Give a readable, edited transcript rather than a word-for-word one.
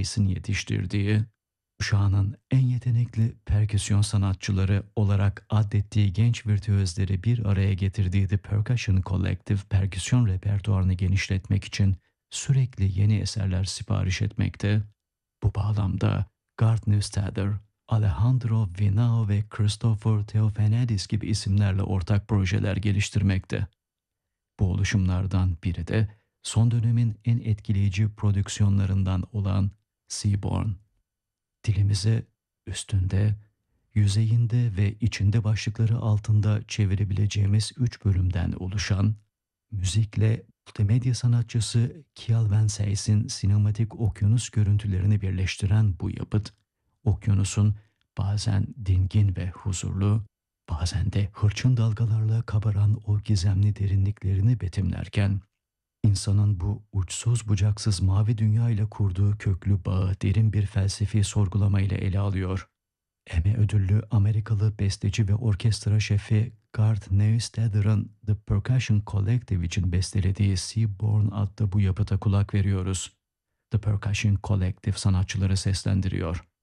Says'in yetiştirdiği, kuşağının en yetenekli perküsyon sanatçıları olarak adettiği genç virtüözleri bir araya getirdiği The Percussion Collective, perküsyon repertuarını genişletmek için sürekli yeni eserler sipariş etmekte. Bu bağlamda Garth Neustadter, Alejandro Vinao ve Christopher Theophanidis gibi isimlerle ortak projeler geliştirmekte. Bu oluşumlardan biri de son dönemin en etkileyici prodüksiyonlarından olan Seaborn. Dilimize üstünde, yüzeyinde ve içinde başlıkları altında çevirebileceğimiz 3 bölümden oluşan, müzikle multimedya sanatçısı Kjell Van Seys'in sinematik okyanus görüntülerini birleştiren bu yapıt, okyanusun bazen dingin ve huzurlu, bazen de hırçın dalgalarla kabaran o gizemli derinliklerini betimlerken, İnsanın bu uçsuz bucaksız mavi dünya ile kurduğu köklü bağı derin bir felsefi sorgulama ile ele alıyor. Emmy ödüllü Amerikalı besteci ve orkestra şefi Garth Neustadter'ın The Percussion Collective için bestelediği Seaborn adlı bu yapıta kulak veriyoruz. The Percussion Collective sanatçıları seslendiriyor.